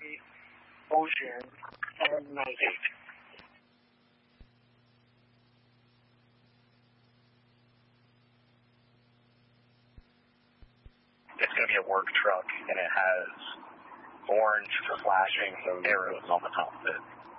ocean, and magic. It's going to be a work truck, and it has orange flashing arrows on the top of it.